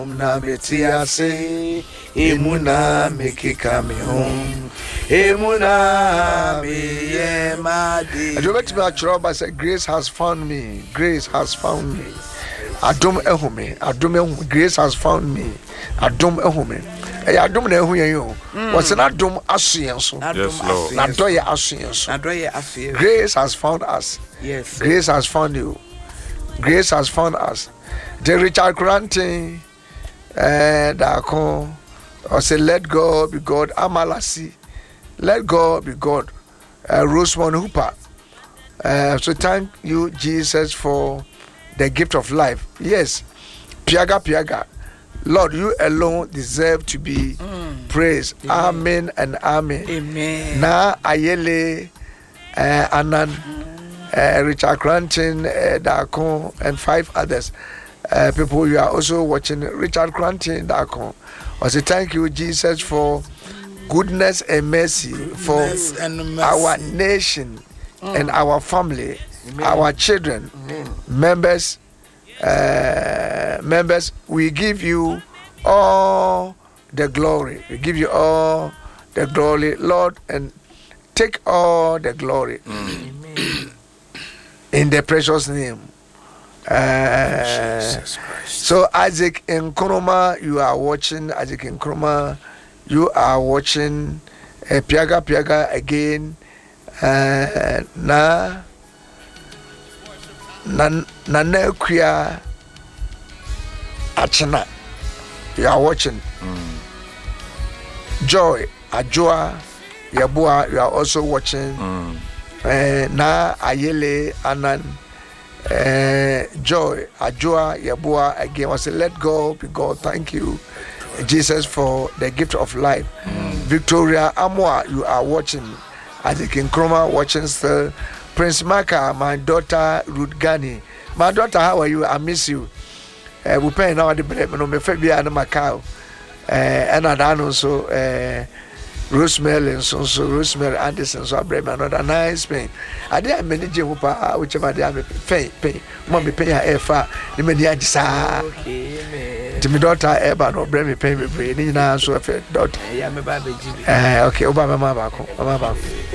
Na metiase emuna mekika me home emuna me yemade. I don't know what say grace has found me. Grace has found me. Adom ehome. Adom ehome. Grace has found me. Adom ehome. Adom na ehu yen yo. What's na adom asu yen so. Yes, Lord. Na doye asu yen so. Na doye asu. Grace has found us. Yes. Grace has found you. Grace has found us. The Richard Granting Dako or say let God be God. Amalasi, let God be God. Rosemont Hooper. So thank you, Jesus, for the gift of life. Yes, Piaga. Lord, you alone deserve to be praised. Amen and amen. Amen. Na Ayele Anan Richard Granting Dako and 5 others. People, you are also watching Richard Granting Dako. I say thank you, Jesus, for goodness and mercy for our nation and our family, our children, members. We give you all the glory. We give you all the glory, Lord, and take all the glory in the precious name. Jesus Christ. So Isaac Nkrumah, you are watching. Isaac Nkrumah, you are watching. Piaga again. Na Nekuya Achana, you are watching. Joy Ajoa Yabua, you are also watching. Na Ayele Anan. Joy Ajoa Yabua again was say let God be God. Thank you, Jesus, for the gift of life. Victoria Amwa, you are watching. I think Nkrumah watching still. Prince Maka, my daughter Ruth Gani. My daughter, how are you? I miss you. We pay now the bread, no me febia and Macau. And I know so Rosemary and so Rosemary Anderson, so I bring another nice pain. I didn't manage Jehovah, whichever they have pay. Mommy pay her far. The media decide. To my daughter, Eba, no bring me pay me brain. You know, so if daughter. Okay, Obama Mabako.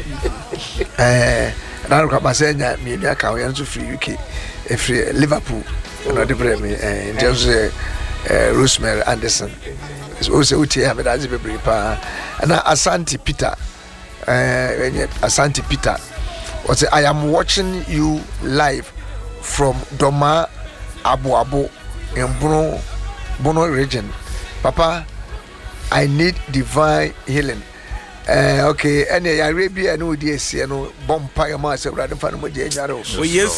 And I look at my senior media account to free UK, free Liverpool, and I bring me and just Rosemary Anderson. It's also UTM, but as a baby, and Asante Peter. Asante Peter. I am watching you live from Doma Abu in Bono region. Papa, I need divine healing. Okay, and Arabia and UDC and Bompire Master, rather than Family. Yes.